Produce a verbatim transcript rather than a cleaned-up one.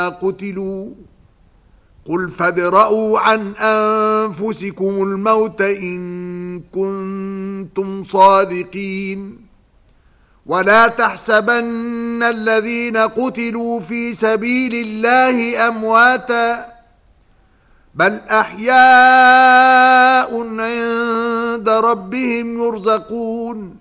قتلوا قل فادرءوا عن أنفسكم الموت إن كنتم صادقين ولا تحسبن الذين قتلوا في سبيل الله أمواتا بل أحياء عند ربهم يرزقون